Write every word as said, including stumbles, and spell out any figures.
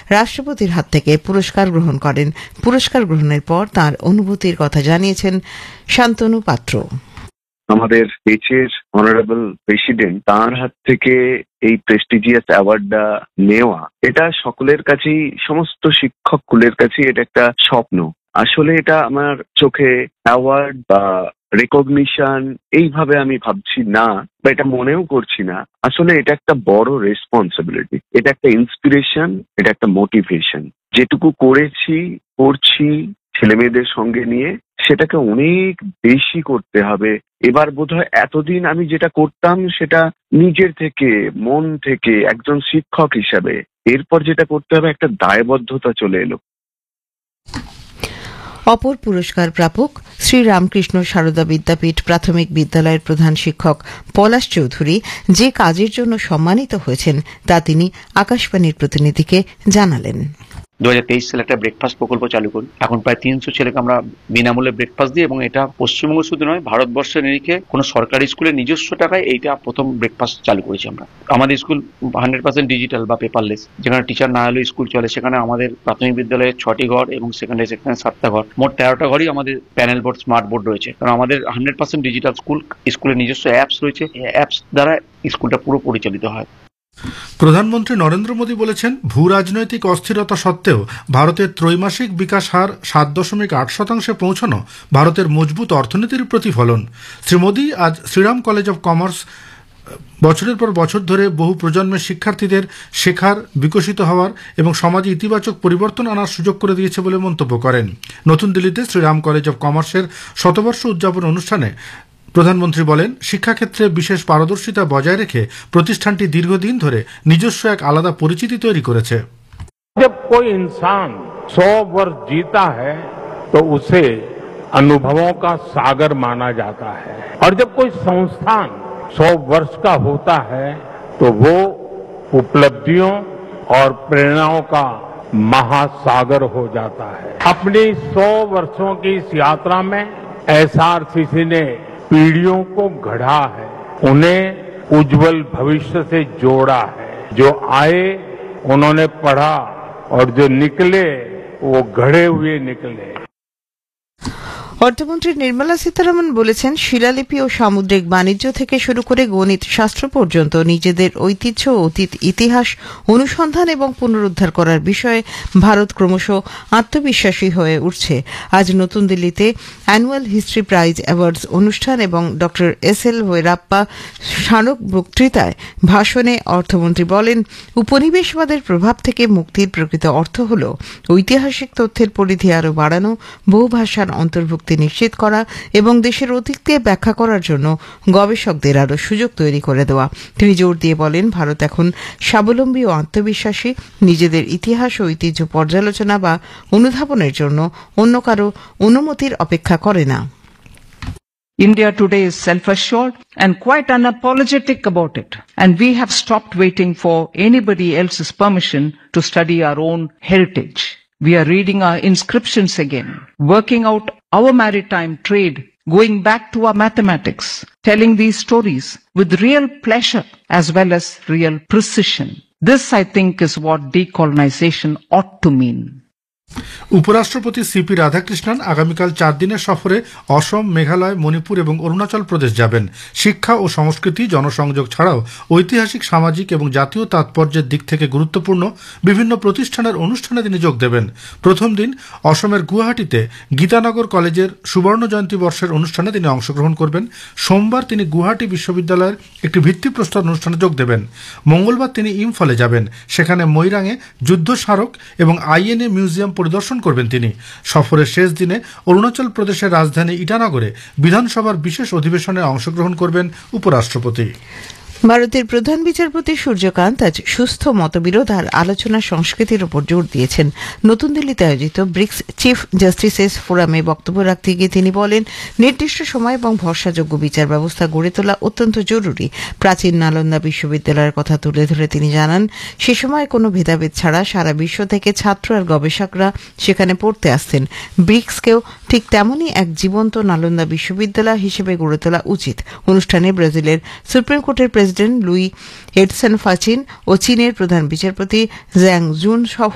রাষ্ট্রপতির হাত থেকে পুরস্কার গ্রহণ করেন। পুরস্কার গ্রহণের পর তাঁর অনুভূতির কথা জানিয়েছেন শান্তনু পাত্র। আমাদের দেশের অনারেবল প্রেসিডেন্ট তার হাত থেকে এই প্রেস্টিজিয়াস অ্যাওয়ার্ডটা নেওয়া, এটা সকলের কাছেই, সমস্ত শিক্ষক কুলের কাছেই এটা একটা স্বপ্ন। আসলে এটা আমার চোখে অ্যাওয়ার্ড বা রেকগনিশন এইভাবে আমি ভাবছি না, বা এটা মনেও করছি না। আসলে এটা একটা বড় রেসপন্সিবিলিটি, এটা একটা ইন্সপিরেশন, এটা একটা মোটিভেশন। যেটুকু করেছি, করছি ছেলে মেয়েদের সঙ্গে নিয়ে, সেটাকে অনেক বেশি করতে হবে। এবার বোধহয় এতদিন আমি যেটা করতাম সেটা নিজের থেকে, মন থেকে, একজন শিক্ষক হিসাবে। এরপর যেটা করতে হবে, একটা দায়বদ্ধতা চলে এলো। অপর পুরস্কার প্রাপক শ্রীরামকৃষ্ণ সারদা বিদ্যাপীঠ প্রাথমিক বিদ্যালয়ের প্রধান শিক্ষক পলাশ চৌধুরী যে কাজের জন্য সম্মানিত হয়েছেন তা তিনি আকাশবাণীর প্রতিনিধিকে জানালেন। দু হাজার তেইশ সালে একটা ব্রেকফাস্ট প্রকল্প চালু করি। এখন প্রায় তিনশো ছেলেকে আমরা বিনামূল্যে ব্রেকফাস্ট দিই, এবং এটা পশ্চিমবঙ্গ শুধু নয়, ভারতবর্ষের নিরিখে কোনো সরকারি স্কুলে নিজস্ব টাকায় এইটা প্রথম ব্রেকফাস্ট চালু করেছি আমরা। আমাদের স্কুল হান্ড্রেড পার্সেন্ট ডিজিটাল বা পেপারলেস, যেখানে টিচার না হলেও স্কুল চলে। সেখানে আমাদের প্রাথমিক বিদ্যালয়ে ছটি ঘর এবং সেকেন্ডারি সেকশনে সাতটা ঘর, মোট তেরোটা ঘরই আমাদের প্যানেল বোর্ড, স্মার্ট বোর্ড রয়েছে। কারণ আমাদের হান্ড্রেড পার্সেন্ট ডিজিটাল স্কুল, স্কুলের নিজস্ব অ্যাপস রয়েছে। এই অ্যাপস দ্বারা স্কুলটা পুরো পরিচালিত হয়। প্রধানমন্ত্রী নরেন্দ্র মোদী বলেছেন, ভূ রাজনৈতিক অস্থিরতা সত্ত্বেও ভারতের ত্রৈমাসিক বিকাশ হার সাত দশমিক আট শতাংশে পৌঁছানো ভারতের মজবুত অর্থনীতির প্রতিফলন। শ্রী মোদী আজ শ্রীরাম কলেজ অব কমার্স বছরের পর বছর ধরে বহু প্রজন্মের শিক্ষার্থীদের শেখার, বিকশিত হওয়ার এবং সমাজে ইতিবাচক পরিবর্তন আনার সুযোগ করে দিয়েছে বলে মন্তব্য করেন। নতুন দিল্লিতে শ্রীরাম কলেজ অব কমার্সের শতবর্ষ উদযাপন অনুষ্ঠানে প্রধানমন্ত্রী বলেন, শিক্ষাক্ষেত্রে বিশেষ পারদর্শিতা বজায় রেখে প্রতিষ্ঠানটি দীর্ঘদিন ধরে নিজস্ব এক আলাদা পরিচিতি তৈরি করেছে। जब कोई इंसान सौ वर्ष जीता है तो उसे अनुभवों का सागर माना जाता है, और जब कोई संस्थान सौ वर्ष का होता है तो वो उपलब्धियों और प्रेरणाओं का महासागर हो जाता है। अपनी सौ वर्षों की इस यात्रा में एसआरसीसी ने पीढ़ियों को गढ़ा है, उन्हें उज्जवल भविष्य से जोड़ा है। जो आए उन्होंने पढ़ा, और जो निकले वो गढ़े हुए निकले। অর্থমন্ত্রী নির্মলা সীতারামন বলেছেন, শিলালিপি ও সামুদ্রিক বাণিজ্য থেকে শুরু করে গণিত শাস্ত্র পর্যন্ত নিজেদের ঐতিহ্য, অতীত, ইতিহাস অনুসন্ধান এবং পুনরুদ্ধার করার বিষয়ে ভারত ক্রমশ আত্মবিশ্বাসী হয়ে উঠছে। আজ নতুন দিল্লিতে অ্যানুয়াল হিস্ট্রি প্রাইজ অ্যাওয়ার্ডস অনুষ্ঠান এবং ডক্টর এস এল ভৈরাপ্পা স্মারক বক্তৃতায় ভাষণে অর্থমন্ত্রী বলেন, উপনিবেশবাদের প্রভাব থেকে মুক্তির প্রকৃত অর্থ হল ঐতিহাসিক তথ্যের পরিধি আরও বাড়ানো, বহুভাষার অন্তর্ভুক্তি নিশ্চিত করা এবং দেশের অতীতকে ব্যাখ্যা করার জন্য গবেষকদের আরও সুযোগ তৈরি করে দেওয়া। তিনি জোর দিয়ে বলেন, ভারত এখন স্বাবলম্বী ও আত্মবিশ্বাসী, নিজেদের ইতিহাস ও ঐতিহ্য পর্যালোচনা বা অনুধাবনের জন্য অন্য কারো অনুমতির অপেক্ষা করে না। India today is self-assured and quite unapologetic about it, and we have stopped waiting for anybody else's permission to study our own heritage. We are reading our inscriptions again, working out our maritime trade, going back to our mathematics, telling these stories with real pleasure as well as real precision. This, I think, is what decolonization ought to mean. উপরাষ্ট্রপতি CP Radhakrishnan আগামীকাল চার দিনের সফরে অসম, মেঘালয়, মণিপুর এবং অরুণাচল প্রদেশ যাবেন। শিক্ষা ও সংস্কৃতি, জনসংযোগ ছাড়াও ঐতিহাসিক, সামাজিক এবং জাতীয় তাৎপর্যের দিক থেকে গুরুত্বপূর্ণ বিভিন্ন প্রতিষ্ঠানের অনুষ্ঠানে তিনি যোগ দেবেন। প্রথম দিন অসমের গুয়াহাটিতে গীতানগর কলেজের সুবর্ণ জয়ন্তী বর্ষের অনুষ্ঠানে তিনি অংশগ্রহণ করবেন। সোমবার তিনি গুয়াহাটি বিশ্ববিদ্যালয়ের একটি ভিত্তিপ্রস্তর অনুষ্ঠানে যোগ দেবেন। মঙ্গলবার তিনি ইম্ফলে যাবেন, সেখানে মৈরাঙে যুদ্ধ স্মারক এবং আইএনএ মিউজিয়াম পরিদর্শন করবেন তিনি। সফরের শেষ দিনে অরুণাচল প্রদেশের রাজধানী ইটানগরে বিধানসভার বিশেষ অধিবেশনে অংশগ্রহণ করবেন উপরাষ্ট্রপতি। ভারতের প্রধান বিচারপতি সূর্যকান্ত আজ সুস্থ মতবিরোধ আর আলোচনা সংস্কৃতির উপর জোর দিয়েছেন। নতুন দিল্লিতে আয়োজিত ব্রিক্স চিফ জাস্টিসেস ফোরামে বক্তব্য রাখতে গিয়ে তিনি বলেন, নির্দিষ্ট সময় এবং ভরসাযোগ্য বিচার ব্যবস্থা গড়ে তোলা অত্যন্ত জরুরি। প্রাচীন নালন্দা বিশ্ববিদ্যালয়ের কথা তুলে ধরে তিনি জানান, সে সময় কোনো ভেদাভেদ ছাড়া সারা বিশ্ব থেকে ছাত্র আর গবেষকরা সেখানে পড়তে আসতেন। ব্রিক্সকেও ঠিক তেমনই এক জীবন্ত নালন্দা বিশ্ববিদ্যালয় হিসেবে গড়ে তোলা উচিত। অনুষ্ঠানে ব্রাজিলের সুপ্রিম কোর্টের প্রেসিডেন্ট লুই এডসন ফাচিন ও চীনের প্রধান বিচারপতি জ্যাং জুন সহ